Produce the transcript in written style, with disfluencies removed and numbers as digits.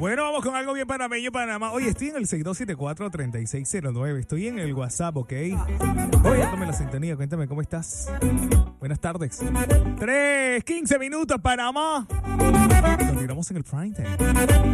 Bueno, vamos con algo bien panameño, Panamá. Oye, estoy en el 6274-3609. Estoy en el WhatsApp, ¿ok? Oye, tome la sintonía. Cuéntame, ¿cómo estás? Buenas tardes. 3:15 minutos, Panamá. Continuamos en el Prime Time.